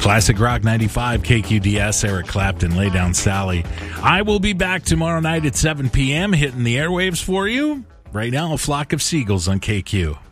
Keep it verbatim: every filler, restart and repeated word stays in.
Classic Rock ninety-five, K Q D S, Eric Clapton, Lay Down Sally. I will be back tomorrow night at seven p.m. hitting the airwaves for you. Right now, a flock of seagulls on K Q.